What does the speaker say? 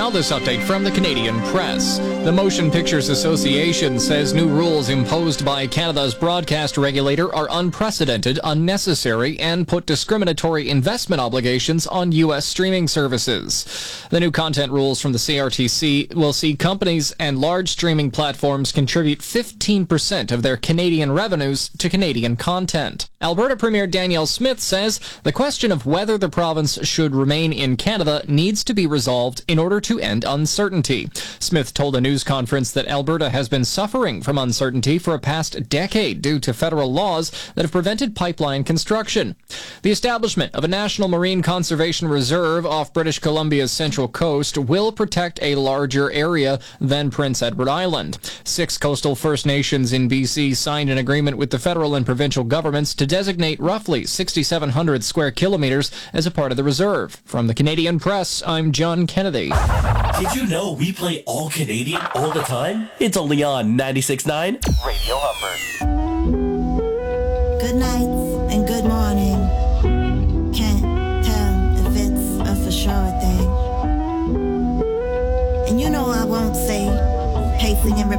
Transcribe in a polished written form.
Now this update from the Canadian Press. The Motion Pictures Association says new rules imposed by Canada's broadcast regulator are unprecedented, unnecessary, and put discriminatory investment obligations on U.S. streaming services. The new content rules from the CRTC will see companies and large streaming platforms contribute 15% of their Canadian revenues to Canadian content. Alberta Premier Danielle Smith says the question of whether the province should remain in Canada needs to be resolved in order to end uncertainty. Smith told a news conference that Alberta has been suffering from uncertainty for a past decade due to federal laws that have prevented pipeline construction. The establishment of a National Marine Conservation Reserve off British Columbia's central coast will protect a larger area than Prince Edward Island. 6 coastal First Nations in BC signed an agreement with the federal and provincial governments to designate roughly 6,700 square kilometers as a part of the reserve. From the Canadian Press, I'm John Kennedy. Did you know we play all Canadian all the time? It's only on 96.9 Radio Humber. Good night and good morning. Can't tell if it's a for sure thing. And you know I won't say pacing and